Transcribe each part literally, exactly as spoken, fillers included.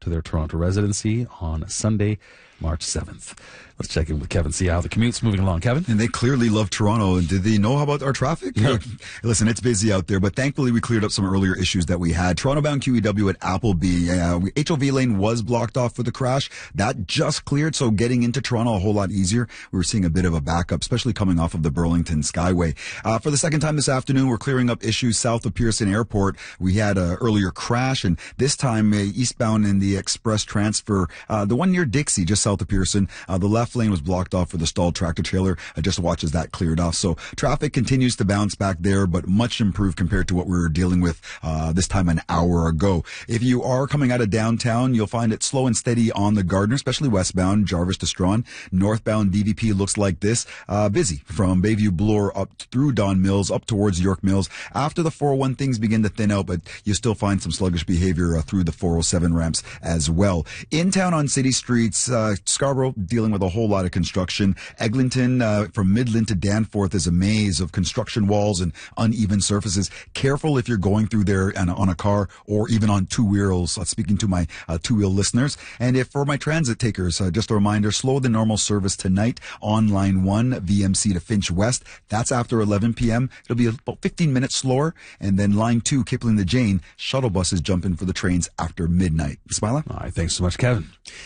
to their Toronto residency on Sunday, March seventh. Let's check in with Kevin, see how the commute's moving along. Kevin? And they clearly love Toronto. Did they know about our traffic? Yeah. Listen, it's busy out there, but thankfully we cleared up some earlier issues that we had. Toronto-bound Q E W at Appleby. Uh, H O V lane was blocked off for the crash. That just cleared, so getting into Toronto a whole lot easier. We were seeing a bit of a backup, especially coming off of the Burlington Skyway. Uh, for the second time this afternoon, we're clearing up issues south of Pearson Airport. We had an earlier crash, and this time uh, eastbound in the express transfer, uh, the one near Dixie, just south of Pearson, uh, the left lane was blocked off for the stalled tractor trailer. I just watched as that cleared off. So traffic continues to bounce back there, but much improved compared to what we were dealing with uh, this time an hour ago. If you are coming out of downtown, you'll find it slow and steady on the Gardiner, especially westbound, Jarvis to Strawn. Northbound D V P looks like this. Uh, busy from Bayview Bloor up through Don Mills, up towards York Mills. After the four oh one, things begin to thin out, but you still find some sluggish behavior uh, through the four oh seven ramps as well. In town on city streets, uh, Scarborough dealing with a whole lot of construction. Eglinton, uh, from Midland to Danforth is a maze of construction walls and uneven surfaces. Careful if you're going through there on a, on a car or even on two wheels. Uh, speaking to my uh, two-wheel listeners. And if for my transit takers, uh, just a reminder, slow the normal service tonight on line one, V M C to Finch West. That's after eleven p.m. It'll be about fifteen minutes slower. And then line two, Kipling to Jane, shuttle buses jump in for the trains after midnight. Smila? All right, thanks so much, Kevin.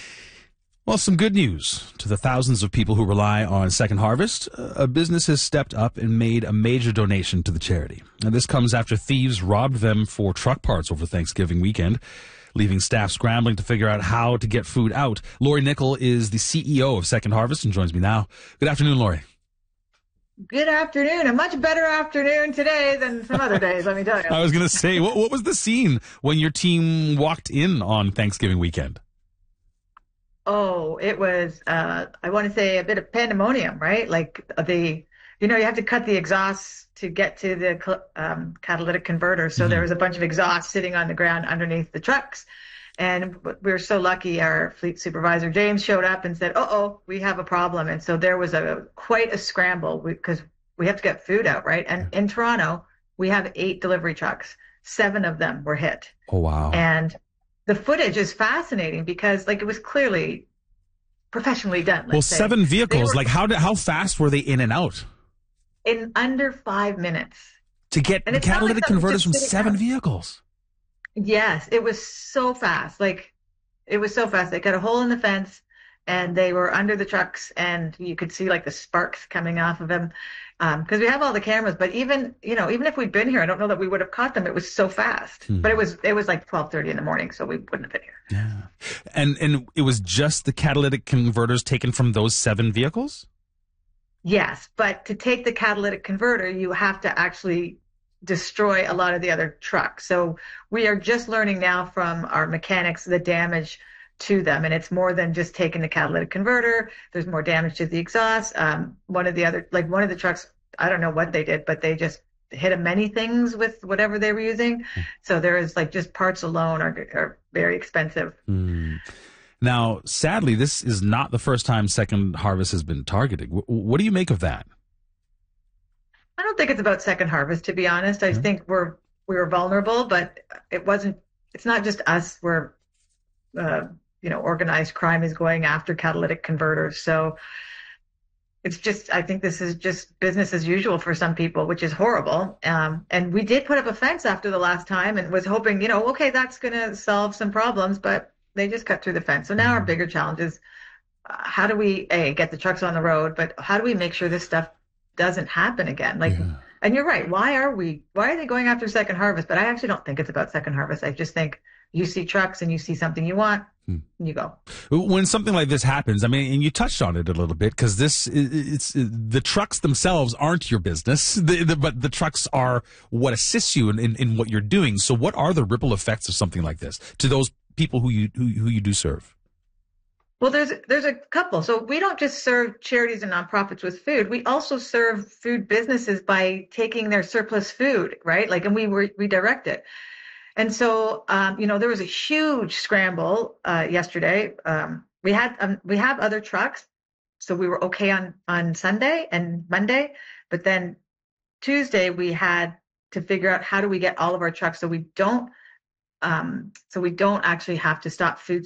Well, some good news to the thousands of people who rely on Second Harvest. A business has stepped up and made a major donation to the charity. And this comes after thieves robbed them for truck parts over Thanksgiving weekend, leaving staff scrambling to figure out how to get food out. Lori Nickel is the C E O of Second Harvest and joins me now. Good afternoon, Lori. Good afternoon. A much better afternoon today than some other days, let me tell you. I was going to say, what, what was the scene when your team walked in on Thanksgiving weekend? Oh, it was, uh, I want to say a bit of pandemonium, right? Like the, you know, you have to cut the exhausts to get to the um, catalytic converter. So mm-hmm. there was a bunch of exhaust sitting on the ground underneath the trucks. And we were so lucky our fleet supervisor, James, showed up and said, uh-oh, we have a problem. And so there was a quite a scramble because we, we have to get food out, right? And in Toronto, we have eight delivery trucks. Seven of them were hit. Oh, wow. And the footage is fascinating because, like, it was clearly professionally done. Well, say. seven vehicles. Were, like, how did, how fast were they in and out? In under five minutes. To get the catalytic like converters from seven out. vehicles. Yes, it was so fast. Like, it was so fast. They cut a hole in the fence, and they were under the trucks, and you could see, like, the sparks coming off of them. Because um, we have all the cameras, but even, you know, even if we'd been here, I don't know that we would have caught them. It was so fast. Hmm. But it was it was like twelve thirty in the morning, so we wouldn't have been here. Yeah. And and it was just the catalytic converters taken from those seven vehicles? Yes, but to take the catalytic converter, you have to actually destroy a lot of the other trucks. So we are just learning now from our mechanics the damage to them, and it's more than just taking the catalytic converter. There's more damage to the exhaust. Um, one of the other, like one of the trucks, I don't know what they did, but they just hit many things with whatever they were using. So there is like just parts alone are are very expensive. Mm. Now, sadly, this is not the first time Second Harvest has been targeted. W- what do you make of that? I don't think it's about Second Harvest, to be honest. I mm-hmm. think we're we were vulnerable, but it wasn't. It's not just us. We're uh, you know, organized crime is going after catalytic converters. So it's just, I think this is just business as usual for some people, which is horrible. Um, and we did put up a fence after the last time and was hoping, you know, okay, that's going to solve some problems, but they just cut through the fence. So now our bigger challenge is uh, how do we, A, get the trucks on the road, but how do we make sure this stuff doesn't happen again? Like, yeah. And you're right. Why are we, why are they going after Second Harvest? But I actually don't think it's about Second Harvest. I just think you see trucks and you see something you want, hmm. and you go. When something like this happens, I mean, and you touched on it a little bit, because this, it's the trucks themselves aren't your business, the, the, but the trucks are what assists you in, in, in what you're doing. So what are the ripple effects of something like this to those people who you who, who you do serve? Well, there's there's a couple. So we don't just serve charities and nonprofits with food. We also serve food businesses by taking their surplus food, right? Like, and we re- redirect it. And so, um, you know, there was a huge scramble uh, yesterday. Um, we had um, we have other trucks, so we were okay on on Sunday and Monday. But then Tuesday we had to figure out how do we get all of our trucks so we don't um, so we don't actually have to stop food